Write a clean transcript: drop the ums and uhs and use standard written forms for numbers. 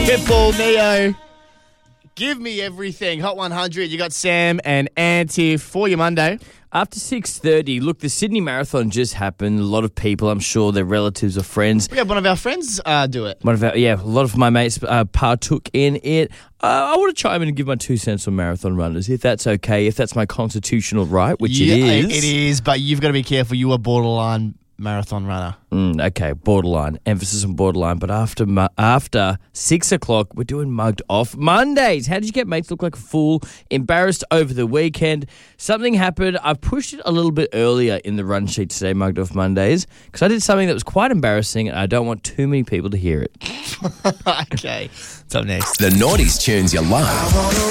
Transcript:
Pitbull, Neo. Give me everything. Hot 100. You got Sam and Ant here for your Monday. After 6:30, look, the Sydney Marathon just happened. A lot of people, I'm sure, their relatives or friends. We had one of our friends do it. A lot of my mates partook in it. I want to chime in and give my 2 cents on marathon runners, if that's okay, if that's my constitutional right, which it is. It is, but you've got to be careful. You are borderline marathon runner. Okay, borderline. Emphasis on borderline. But after 6 o'clock, we're doing Mugged Off Mondays. How did you get mates look like a fool? Embarrassed over the weekend. Something happened. I've pushed it a little bit earlier in the run sheet today, Mugged Off Mondays, because I did something that was quite embarrassing and I don't want too many people to hear it. Okay. What's up next? The Naughties tunes you love.